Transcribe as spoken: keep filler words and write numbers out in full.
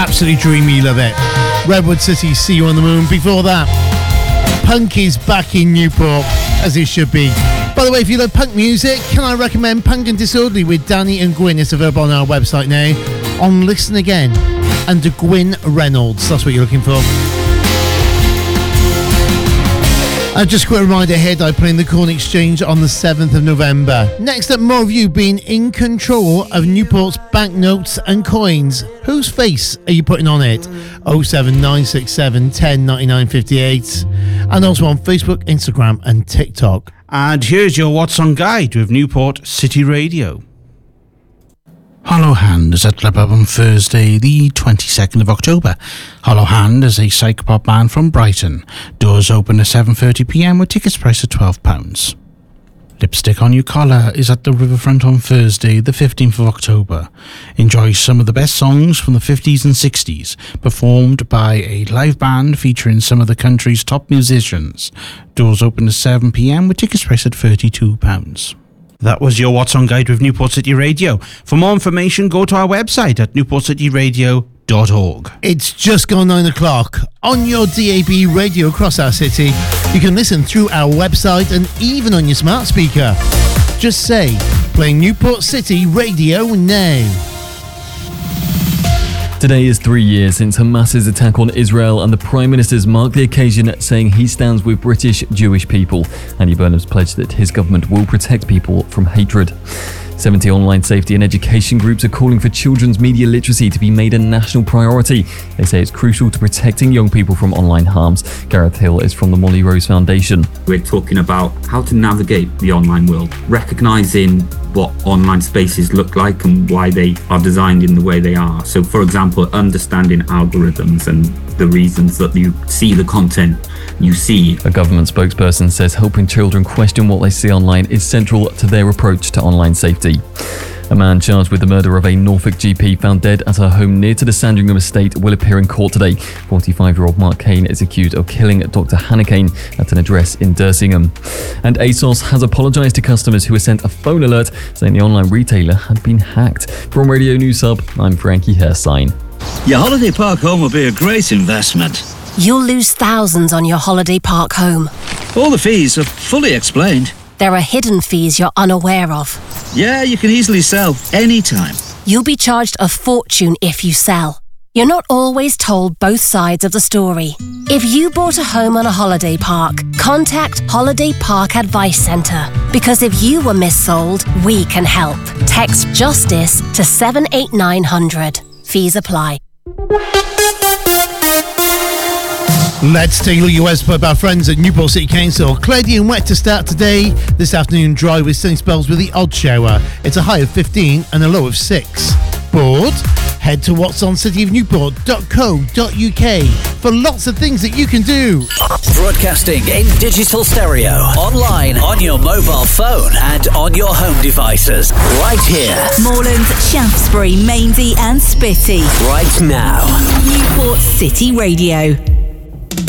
Absolutely dreamy, love it. Redwood City, See You on the Moon. Before that, punk is back in Newport, as it should be. By the way, if you love punk music, can I recommend Punk and Disorderly with Danny and Gwyn? It's available on our website now on Listen Again under Gwyn Reynolds. That's what you're looking for. And just a quick reminder ahead, I play in the Corn Exchange on the seventh of November. Next up, more of you being in control of Newport's banknotes and coins. Whose face are you putting on it? oh seven nine six seven, one oh, nine nine five eight. And also on Facebook, Instagram and TikTok. And here's your What's On Guide with Newport City Radio. Hollow Hand is at Club Hub on Thursday, the twenty-second of October. Hollow Hand is a psychopop band from Brighton. Doors open at seven thirty p m with tickets priced at twelve pounds. Lipstick on Your Collar is at the Riverfront on Thursday, the fifteenth of October. Enjoy some of the best songs from the fifties and sixties, performed by a live band featuring some of the country's top musicians. Doors open at seven p m with tickets priced at thirty-two pounds. That was your What's On Guide with Newport City Radio. For more information, go to our website at newport city radio dot org. It's just gone nine o'clock. On your D A B radio across our city, you can listen through our website and even on your smart speaker. Just say, play Newport City Radio now. Today is three years since Hamas's attack on Israel, and the Prime Minister's marked the occasion saying he stands with British Jewish people. Andy Burnham's pledged that his government will protect people from hatred. seventy online safety and education groups are calling for children's media literacy to be made a national priority. They say it's crucial to protecting young people from online harms. Gareth Hill is from the Molly Rose Foundation. We're talking about how to navigate the online world, recognising what online spaces look like and why they are designed in the way they are. So, for example, understanding algorithms and the reasons that you see the content you see. A government spokesperson says helping children question what they see online is central to their approach to online safety. A man charged with the murder of a Norfolk G P found dead at her home near to the Sandringham estate will appear in court today. forty-five-year-old Mark Kane is accused of killing Doctor Hannah Kane at an address in Dersingham. And ASOS has apologised to customers who were sent a phone alert saying the online retailer had been hacked. From Radio News Hub, I'm Frankie Herstein. Your holiday park home will be a great investment. You'll lose thousands on your holiday park home. All the fees are fully explained. There are hidden fees you're unaware of. Yeah, you can easily sell anytime. You'll be charged a fortune if you sell. You're not always told both sides of the story. If you bought a home on a holiday park, contact Holiday Park Advice Centre. Because if you were missold, we can help. Text JUSTICE to seven eight nine hundred. Fees apply. Let's take a look at your weather by our friends at Newport City Council. Cloudy and wet to start today. This afternoon dry with sunny spells with the odd shower. It's a high of fifteen and a low of six. Bored? Head to whats on city of newport dot co dot u k for lots of things that you can do. Broadcasting in digital stereo, online, on your mobile phone and on your home devices. Right here. Moreland, Shaftesbury, Mainsey and Spitty. Right now. Newport City Radio.